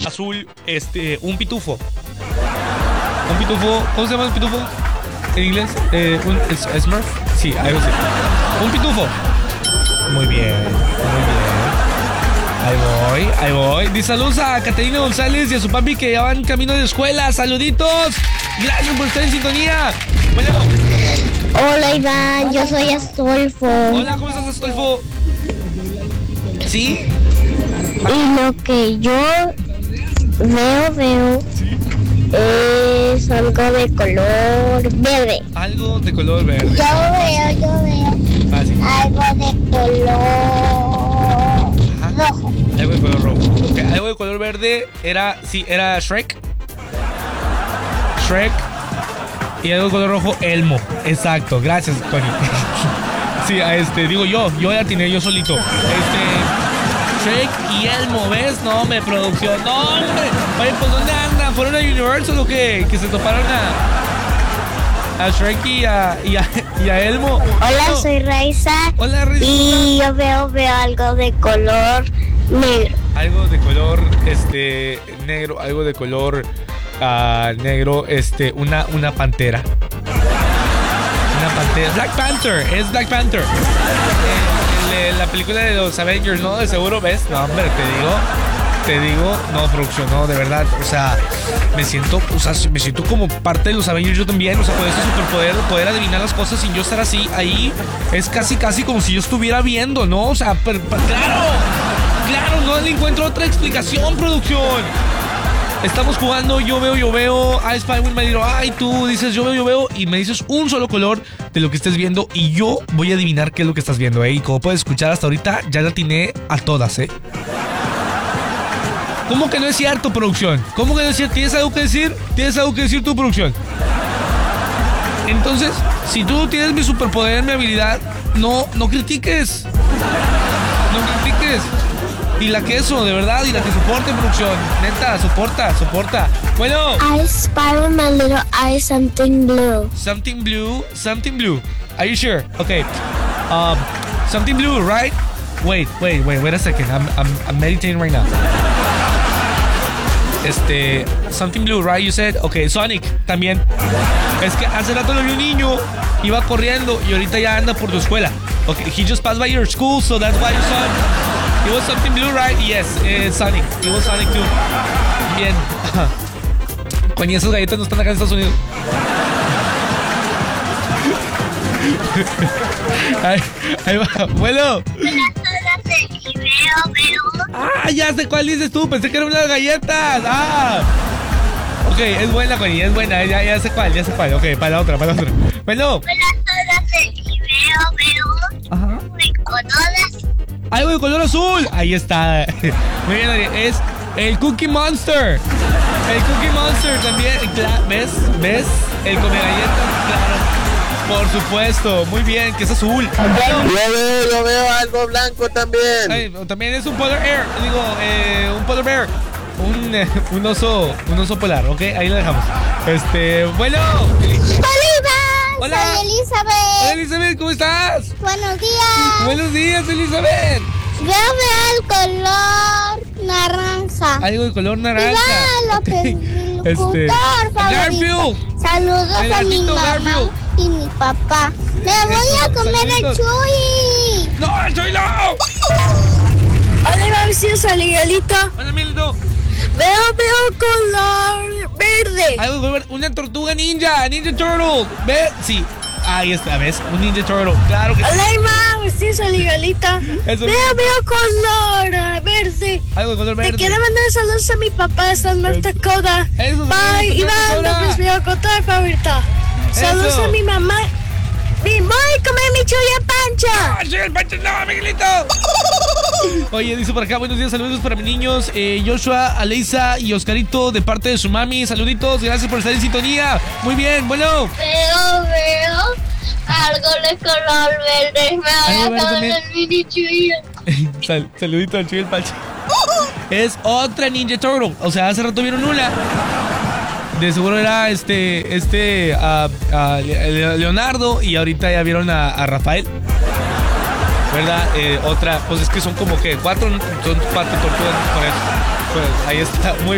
azul, un pitufo. Un pitufo, ¿cómo se llama el pitufo? ¿En inglés? ¿Un Smurf? Sí, algo así. Un pitufo. Muy bien, muy bien. Ahí voy. Dice saludos a Caterina González y a su papi que ya van camino de escuela. ¡Saluditos! Gracias por estar en sintonía. Bueno. Hola Iván, yo soy Astolfo. Hola, ¿cómo estás, Astolfo? ¿Sí? Y lo que yo veo es algo de color verde. Algo de color verde. Yo veo algo de color rojo. Algo de color rojo. Okay. Algo de color verde era Shrek. Y algo de color rojo, Elmo. Exacto, gracias, Tony. Sí, digo yo ya tiene yo solito. Shrek y Elmo, ¿ves? No, producción. No, hombre. Oye, pues ¿dónde andan? ¿Fueron a Universal o qué? Que se toparon a Shrek y a Elmo. Hola, soy Raiza. Hola, Raiza. Y yo veo algo de color negro. Algo de color negro, algo de color negro, una pantera. Una pantera. Black Panther, es Black Panther. La película de los Avengers, ¿no? De seguro, ¿ves? No, hombre, te digo, no, producción, no, de verdad, o sea, me siento como parte de los Avengers yo también, o sea, con ese superpoder, poder adivinar las cosas sin yo estar así, ahí, es casi como si yo estuviera viendo, ¿no? O sea, claro, no le encuentro otra explicación, producción. Estamos jugando, yo veo, I Spy with my little eye, tú dices yo veo, y me dices un solo color de lo que estés viendo, y yo voy a adivinar qué es lo que estás viendo, y como puedes escuchar hasta ahorita, ya la atiné a todas, ¿Cómo que no es cierto, producción? ¿Cómo que no es cierto? ¿Tienes algo que decir? ¿Tienes algo que decir tu producción? Entonces, si tú tienes mi superpoder, mi habilidad, no critiques. No critiques. Y la queso, de verdad, y la que soporte, producción. Neta, soporta. Bueno. I spy with my little eye something blue. Something blue. Are you sure? Okay. Something blue, right? Wait a second. I'm meditating right now. Something blue, right? You said. Okay, Sonic también. Es que hace rato lo vi un niño, iba corriendo y ahorita ya anda por tu escuela. Okay, he just passed by your school, so that's why you saw him. It was something blue, right? Yes, Sonic. It was Sonic too. Bien. Coño, esas galletas no están acá en Estados Unidos. Ahí va. Bueno. Ah, ya sé cuál dices tú. Pensé que eran unas galletas. Ok, es buena, Coño, es buena. Ya sé cuál. Ok, para la otra. Bueno. Ajá. Algo de color azul. Ahí está. Muy bien, Ari. Es el Cookie Monster. El Cookie Monster también. ¿Ves? El come galletas, claro. Por supuesto. Muy bien, que es azul. Yo veo algo blanco también. Ay, también es un polar bear. Un polar bear. Un oso polar, ¿ok? Ahí lo dejamos. Bueno. Hola, soy Elizabeth. Hola, Elizabeth, ¿cómo estás? Buenos días. Buenos días, Elizabeth. Yo veo el color naranja. Algo de color naranja. Okay. Garfield. Saludos a mi mamá Garfield y mi papá. Me voy a comer el Chuy. ¡No, el Chuy no! Hola, vamos a Miguelito. Hola, Miguelito. Veo color verde. Algo de color verde. Una tortuga ninja turtle. ¿Ves? Sí. Ahí está, ¿ves? Un ninja turtle. Claro que sí. Hola, Iván. Sí, soy Miguelita. Veo color verde. Algo de color verde. Te quiero mandar saludos a mi papá, San North Dakota. Bye, Iván. No es mi acota favorita. Saludos a mi mamá. Voy a comer mi chuya pancha. ¡No, chuya pancha no, Miguelito! Oye, dice por acá, buenos días, saludos para mis niños, Joshua, Aleisa y Oscarito de parte de su mami. Saluditos, gracias por estar en sintonía. Muy bien, bueno. Veo algo de color verde. Me voy a comer el mini chuya. Saludito al chuya el pancha. Es otra Ninja Turtle. O sea, hace rato vieron una. De seguro era Leonardo, y ahorita ya vieron a Rafael, ¿verdad? Otra, pues es que son como que cuatro tortugas por eso. Pues ahí está, muy